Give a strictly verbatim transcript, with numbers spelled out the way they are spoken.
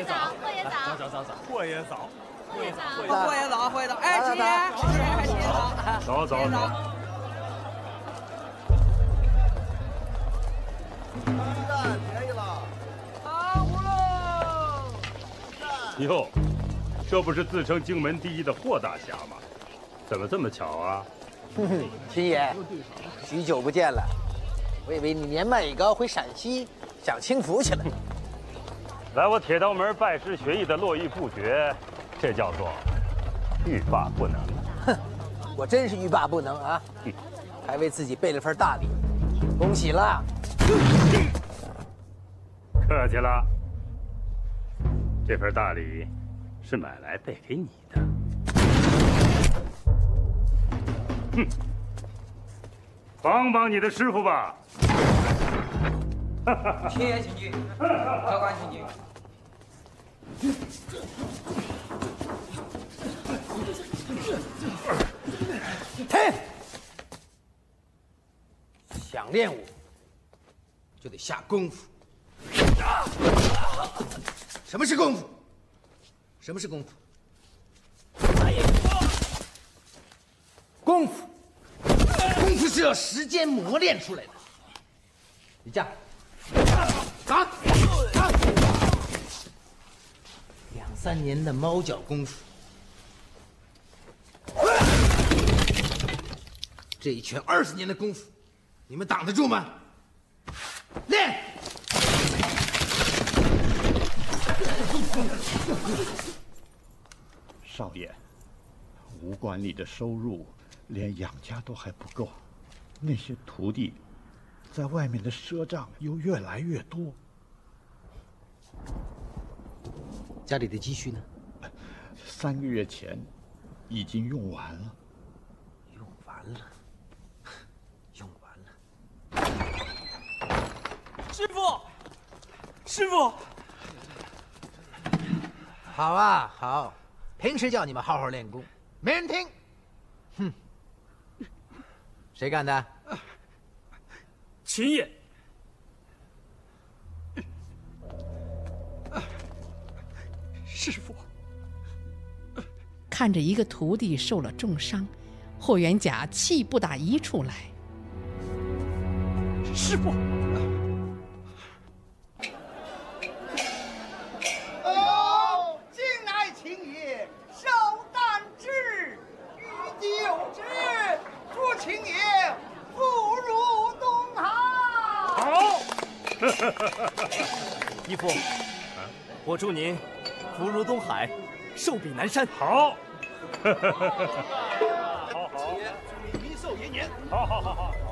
爷早，霍爷早，早早早早，霍爷早， 霍爷早，霍爷早，霍爷早，哎，七爷，七爷，七爷早， 早早早。 鸡蛋便宜了， 好葫芦。 哟，这不是自称荆门第一的霍大侠吗？怎么这么巧啊？ 哼哼，秦爷，许久不见了，我以为你年迈已高，回陕西享清福去了。 来我铁刀门拜师学艺的络绎不绝，这叫做欲罢不能。 哼，我真是欲罢不能啊！还为自己备了份大礼，恭喜了。 客气了，这份大礼是买来备给你的。哼，帮帮你的师傅吧。 秦爷请进，客官请进。 停！想练武，就得下功夫。什么是功夫？什么是功夫？功夫，功夫是要时间磨练出来的。你这样，打，打，两三年的猫脚功夫，这一拳二十年的功夫，你们挡得住吗？练！ 少爷，武馆里的收入连养家都还不够，那些徒弟在外面的赊账又越来越多。 家里的积蓄呢？ 三个月前已经用完了。 用完了，用完了。 师傅，师傅， 好啊，好。平时叫你们好好练功，没人听。哼，谁干的？ 秦爷。师傅。 看着一个徒弟受了重伤，霍元甲气不打一处来。 师傅。 义父，我祝您福如东海，寿比南山。 好，好好， 祝你弥寿延年。 好好好好。